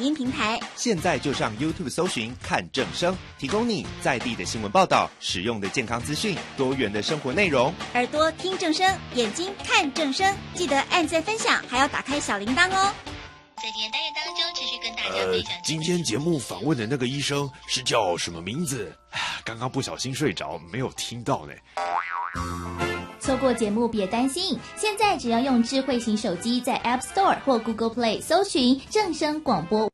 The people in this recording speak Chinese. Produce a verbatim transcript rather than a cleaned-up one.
音平台。 现在就上 YouTube 搜寻看正声，提供你在地的新闻报道、实用的健康资讯、多元的生活内容。 耳朵听正声，眼睛看正声，记得按赞分享，还要打开小铃铛哦。 在今天单元当中，持续跟大家分享、 呃。今天节目访问的那个医生是叫什么名字？刚刚不小心睡着，没有听到呢。 错过节目别担心，现在只要用智慧型手机在 App Store 或 Google Play 搜寻正声广播